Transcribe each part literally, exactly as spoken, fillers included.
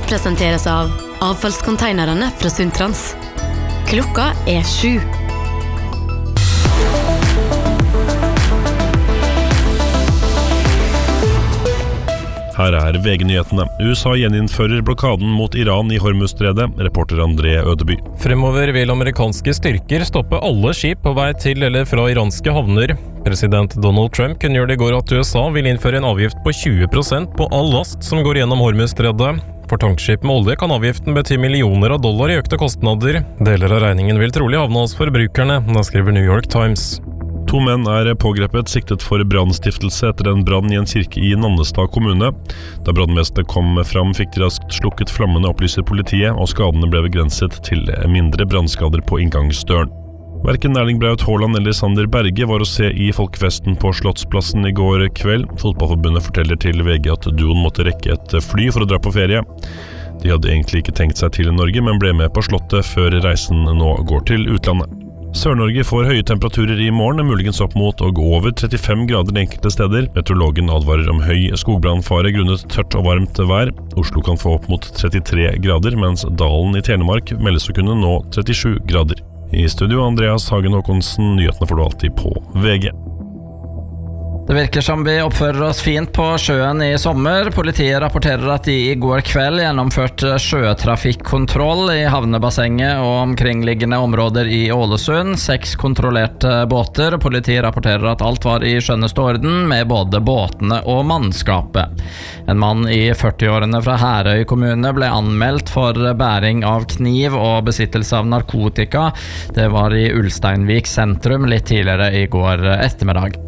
presenteres av avfallskonteinerne fra Sundtrans. Klokka er sju. Her er V G-nyhetene. U S A gjeninnfører blokaden mot Iran i Hormuzstredet, reporter André Ødeby. Fremover vil amerikanske styrker stoppe alle skip på vei til eller fra iranske havner. President Donald Trump kunngjorde i går at U S A vil innføre en avgift på tjue prosent på all last som går gjennom Hormuzstredet. For tankskip med olje kan avgiften bety millioner av dollar i økte kostnader. Deler av regningen vil trolig havne hos forbrukerne, da skriver New York Times. To menn er pågrepet siktet for brannstiftelse etter en brann i en kirke i Nannestad kommune. Da brannvesenet kom fram, fikk de raskt slukket flammene, opplyser politiet, og skadene ble begrenset til mindre brannskader på inngangsdøren. Hverken Erling Braut Haaland eller Sander Berge var å se i folkefesten på Slottsplassen i går kveld. Fotballforbundet forteller til V G at duoen måtte rekke et fly for å dra på ferie. De hadde egentlig ikke tenkt seg til Norge, men ble med på Slottet før reisen nå går til utlandet. Sør-Norge får høye temperaturer i morgen, muligens opp mot og over trettifem grader enkelte steder. Meteorologen advarer om høy skogbrannfare grunnet tørt og varmt vær. Oslo kan få opp mot trettitre grader, mens Dalen i Telemark meldes å kunne nå trettisju grader. I studio Andreas Hagen Håkonsen, nyhetene får du alltid på V G. Det virker som vi oppfører oss fint på sjøen i sommer. Politiet rapporterer at de i går kveld gjennomførte sjøtrafikkontroll i havnebassenget og omkringliggende områder i Ålesund. Seks kontrollerte båter. Politiet rapporterer at alt var i skjønneste orden med både båtene og mannskapet. En mann i førtiårene fra Herøy kommune ble anmeldt for bæring av kniv og besittelse av narkotika. Det var i Ulsteinvik sentrum litt tidligere i går ettermiddag.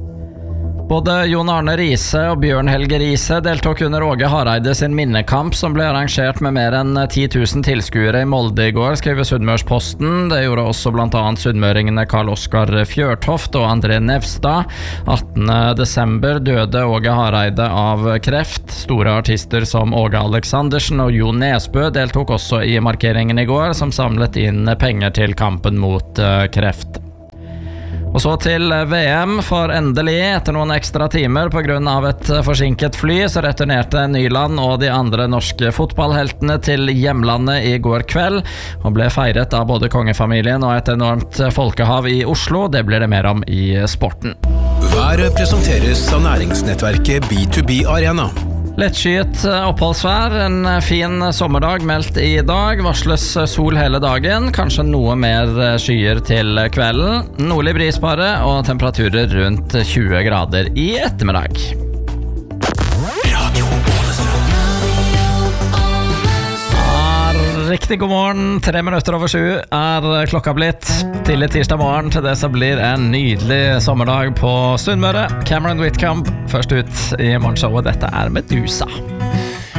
Både Jon Arne Riise og Bjørn Helge Riise deltok under Åge Hareide sin minnekamp som ble arrangert med mer enn ti tusen tilskuere i Molde i går, skriver Sunnmørsposten. Det gjorde også blant annet sunnmøringene Karl Oskar Fjørtoft og André Nevstad. attende desember døde Åge Hareide av kreft. Store artister som Åge Aleksandersen og Jo Nesbø deltok også i markeringen i går, som samlet inn penger til kampen mot kreft. Og så til V M, for endelig, etter noen ekstra timer på grunn av et forsinket fly, så returnerte Nyland og de andre norske fotballheltene til hjemlandet i går kveld, og ble feiret av både kongefamilien og et enormt folkehav i Oslo. Det blir det mer om i sporten. Været presenteres av næringsnettverket B to B Arena. Lettskyet oppholdsvær, en fin sommerdag meldt i dag, varsles sol hele dagen, kanskje noe mer skyer til kvelden, nordlig bris bare, og temperaturer rundt tjue grader i ettermiddag. Radio Ålesund. Riktig god morgen, tre minutter over sju er klokka blitt. Tidlig tirsdag morgen til det så blir en nydelig sommerdag på Sunnmøre. Cameron Whitcomb først ut i morgenshowet. Dette er Medusa.